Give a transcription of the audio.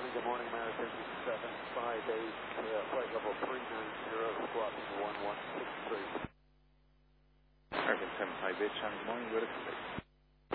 good morning, American 758, flight level 390, squawk 1163. American 758, Sean, good morning, go to space.